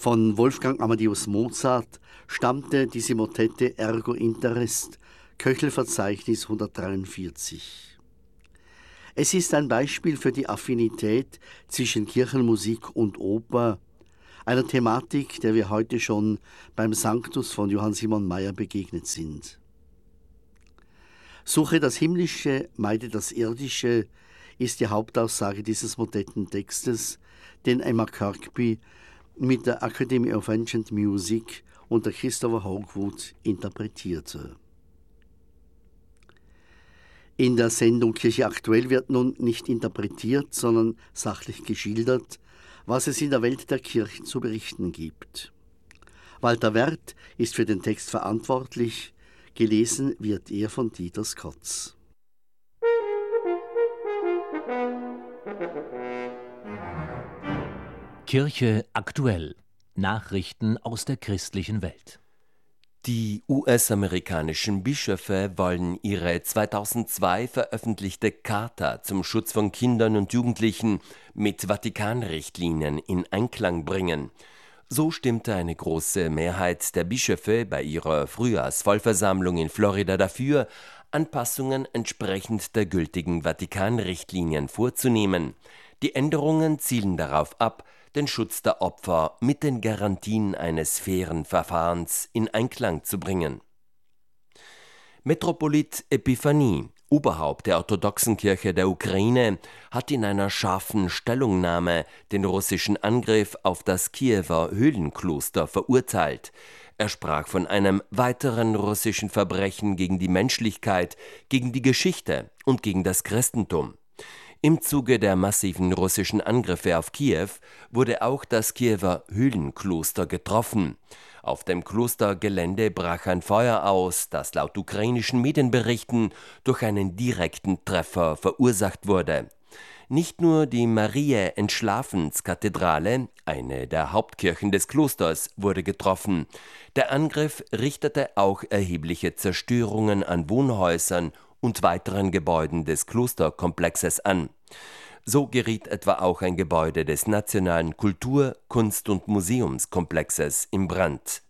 Von Wolfgang Amadeus Mozart stammte diese Motette Ergo Interest, Köchelverzeichnis 143. Es ist ein Beispiel für die Affinität zwischen Kirchenmusik und Oper, einer Thematik, der wir heute schon beim Sanctus von Johann Simon Mayr begegnet sind. Suche das Himmlische, meide das Irdische ist die Hauptaussage dieses Motettentextes, den Emma Kirkby mit der Academy of Ancient Music unter Christopher Hogwood interpretierte. In der Sendung Kirche aktuell wird nun nicht interpretiert, sondern sachlich geschildert, was es in der Welt der Kirchen zu berichten gibt. Walter Werth ist für den Text verantwortlich, gelesen wird er von Dieter Skotz. Kirche aktuell. Nachrichten aus der christlichen Welt. Die US-amerikanischen Bischöfe wollen ihre 2002 veröffentlichte Charta zum Schutz von Kindern und Jugendlichen mit Vatikanrichtlinien in Einklang bringen. So stimmte eine große Mehrheit der Bischöfe bei ihrer Frühjahrsvollversammlung in Florida dafür, Anpassungen entsprechend der gültigen Vatikanrichtlinien vorzunehmen. Die Änderungen zielen darauf ab, den Schutz der Opfer mit den Garantien eines fairen Verfahrens in Einklang zu bringen. Metropolit Epiphanie, Oberhaupt der orthodoxen Kirche der Ukraine, hat in einer scharfen Stellungnahme den russischen Angriff auf das Kiewer Höhlenkloster verurteilt. Er sprach von einem weiteren russischen Verbrechen gegen die Menschlichkeit, gegen die Geschichte und gegen das Christentum. Im Zuge der massiven russischen Angriffe auf Kiew wurde auch das Kiewer Höhlenkloster getroffen. Auf dem Klostergelände brach ein Feuer aus, das laut ukrainischen Medienberichten durch einen direkten Treffer verursacht wurde. Nicht nur die Mariä-Entschlafenskathedrale, eine der Hauptkirchen des Klosters, wurde getroffen. Der Angriff richtete auch erhebliche Zerstörungen an Wohnhäusern und weiteren Gebäuden des Klosterkomplexes an. So geriet etwa auch ein Gebäude des Nationalen Kultur-, Kunst- und Museumskomplexes in Brand.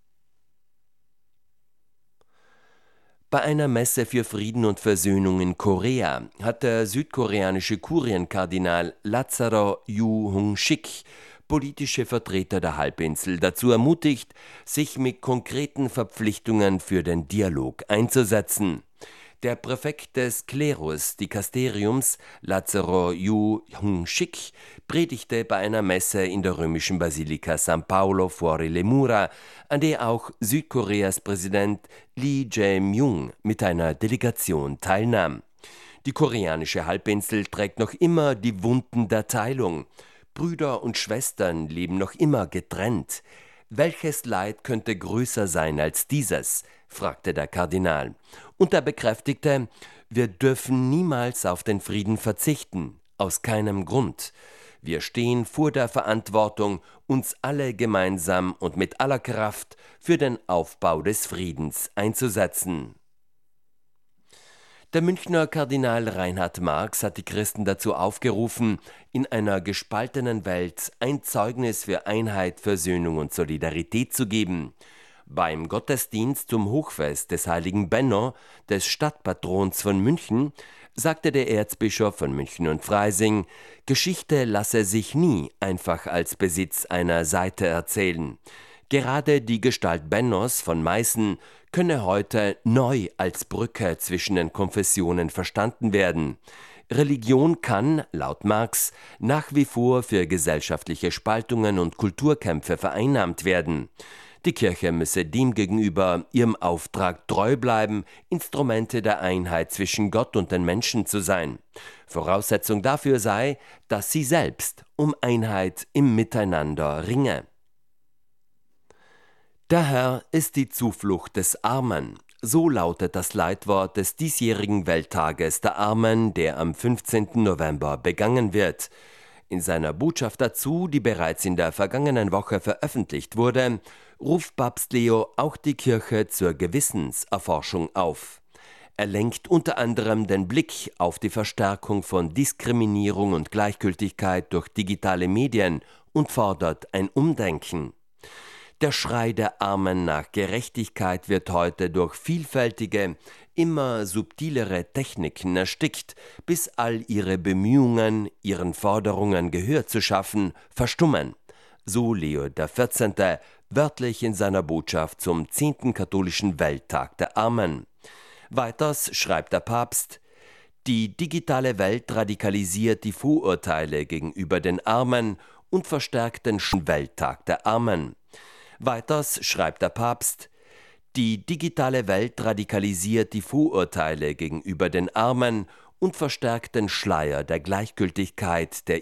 Bei einer Messe für Frieden und Versöhnung in Korea hat der südkoreanische Kurienkardinal Lazaro Yu-Hung-sik politische Vertreter der Halbinsel dazu ermutigt, sich mit konkreten Verpflichtungen für den Dialog einzusetzen. Der Präfekt des Klerus-Dikasteriums, Lazaro Yu-Hung-sik, predigte bei einer Messe in der römischen Basilika San Paolo fuori le Mura, an der auch Südkoreas Präsident Lee Jae-myung mit einer Delegation teilnahm. Die koreanische Halbinsel trägt noch immer die Wunden der Teilung. Brüder und Schwestern leben noch immer getrennt. Welches Leid könnte größer sein als dieses? Fragte der Kardinal. Und er bekräftigte, wir dürfen niemals auf den Frieden verzichten, aus keinem Grund. Wir stehen vor der Verantwortung, uns alle gemeinsam und mit aller Kraft für den Aufbau des Friedens einzusetzen. Der Münchner Kardinal Reinhard Marx hat die Christen dazu aufgerufen, in einer gespaltenen Welt ein Zeugnis für Einheit, Versöhnung und Solidarität zu geben. Beim Gottesdienst zum Hochfest des heiligen Benno, des Stadtpatrons von München, sagte der Erzbischof von München und Freising, Geschichte lasse sich nie einfach als Besitz einer Seite erzählen. Gerade die Gestalt Bennos von Meißen könne heute neu als Brücke zwischen den Konfessionen verstanden werden. Religion kann, laut Marx, nach wie vor für gesellschaftliche Spaltungen und Kulturkämpfe vereinnahmt werden. Die Kirche müsse demgegenüber ihrem Auftrag treu bleiben, Instrumente der Einheit zwischen Gott und den Menschen zu sein. Voraussetzung dafür sei, dass sie selbst um Einheit im Miteinander ringe. Der Herr ist die Zuflucht des Armen. So lautet das Leitwort des diesjährigen Welttages der Armen, der am 15. November begangen wird. In seiner Botschaft dazu, die bereits in der vergangenen Woche veröffentlicht wurde, ruft Papst Leo auch die Kirche zur Gewissenserforschung auf. Er lenkt unter anderem den Blick auf die Verstärkung von Diskriminierung und Gleichgültigkeit durch digitale Medien und fordert ein Umdenken. Der Schrei der Armen nach Gerechtigkeit wird heute durch vielfältige, immer subtilere Techniken erstickt, bis all ihre Bemühungen, ihren Forderungen Gehör zu schaffen, verstummen. So Leo XIV. Wörtlich in seiner Botschaft zum 10. katholischen Welttag der Armen. Weiters schreibt der Papst: Die digitale Welt radikalisiert die Vorurteile gegenüber den Armen und verstärkt den Welttag der Armen. Weiters schreibt der Papst: Die digitale Welt radikalisiert die Vorurteile gegenüber den Armen und verstärkt den Schleier der Gleichgültigkeit, der